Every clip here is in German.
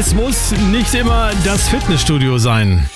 Es muss nicht immer das Fitnessstudio sein.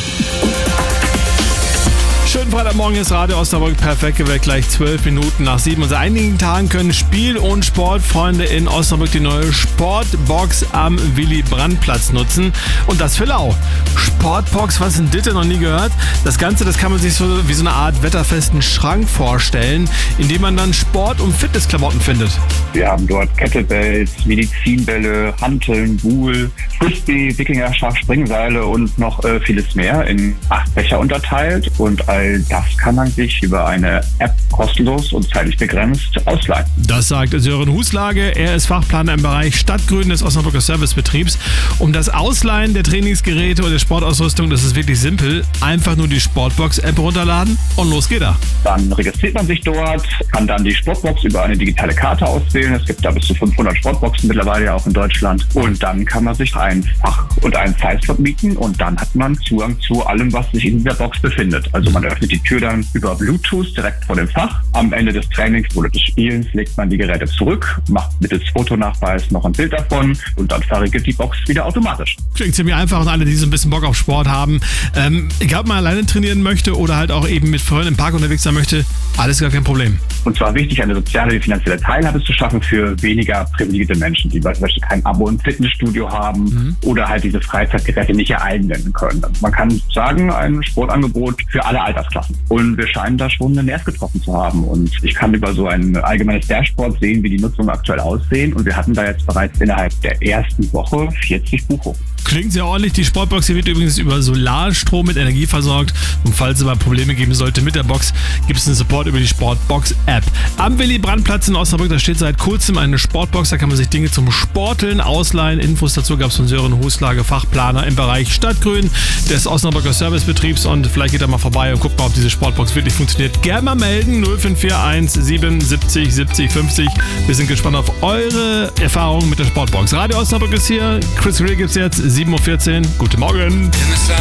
Schönen Freitagmorgen, ist Radio Osnabrück perfekt geweckt, gleich 12 Minuten nach 7. Und seit einigen Tagen können Spiel- und Sportfreunde in Osnabrück die neue Sportbox am Willy-Brandt-Platz nutzen. Und das für lau. Sportbox, was in Ditte noch nie gehört? Das Ganze, das kann man sich so wie so eine Art wetterfesten Schrank vorstellen, in dem man dann Sport- und Fitnessklamotten findet. Wir haben dort Kettlebells, Medizinbälle, Hanteln, Buhl, Frisbee, Wikingerschach, Springseile und noch vieles mehr in 8 Fächer unterteilt. Und all das kann man sich über eine App kostenlos und zeitlich begrenzt ausleihen. Das sagt Sören Huslage. Er ist Fachplaner im Bereich Stadtgrün des Osnabrücker Servicebetriebs. Um das Ausleihen der Trainingsgeräte und der Sportausrüstung, das ist wirklich simpel. Einfach nur die Sportbox-App runterladen und los geht er. Dann registriert man sich dort, kann dann die Sportbox über eine digitale Karte auswählen. Es gibt da bis zu 500 Sportboxen mittlerweile ja auch in Deutschland. Und dann kann man sich ein Fach und einen Sizeslot mieten und dann hat man Zugang zu allem, was sich in dieser Box befindet. Also man öffnet die Tür dann über Bluetooth direkt vor dem Fach. Am Ende des Trainings oder des Spielens legt man die Geräte zurück, macht mittels Fotonachweis noch ein Bild davon und dann verriegelt die Box wieder automatisch. Klingt ziemlich einfach und alle, die so ein bisschen Bock auf Sport haben, egal ob man alleine trainieren möchte oder halt auch eben mit Freunden im Park unterwegs sein möchte, alles gar kein Problem. Und zwar wichtig, eine soziale wie finanzielle Teilhabe zu schaffen für weniger privilegierte Menschen, die zum Beispiel kein Abo im Fitnessstudio haben oder halt diese Freizeitgeräte nicht ihr eigen nennen können. Also man kann sagen, ein Sportangebot für alle Altersklassen. Und wir scheinen da schon einen Nerv getroffen zu haben. Und ich kann über so ein allgemeines Dashboard sehen, wie die Nutzungen aktuell aussehen. Und wir hatten da jetzt bereits innerhalb der ersten Woche 40 Buchungen. Klingt sehr ordentlich. Die Sportbox hier wird übrigens über Solarstrom mit Energie versorgt. Und falls es mal Probleme geben sollte mit der Box, gibt es einen Support über die Sportbox-App. Am Willy-Brandt-Platz in Osnabrück, da steht seit kurzem eine Sportbox. Da kann man sich Dinge zum Sporteln ausleihen. Infos dazu gab es von Sören Huslage, Fachplaner im Bereich Stadtgrün des Osnabrücker Servicebetriebs. Und vielleicht geht er mal vorbei und guckt mal, ob diese Sportbox wirklich funktioniert. Gerne mal melden. 0541 77 70 50. Wir sind gespannt auf eure Erfahrungen mit der Sportbox. Radio Osnabrück ist hier. Chris Greer gibt's jetzt. 7:14 Uhr. Guten Morgen.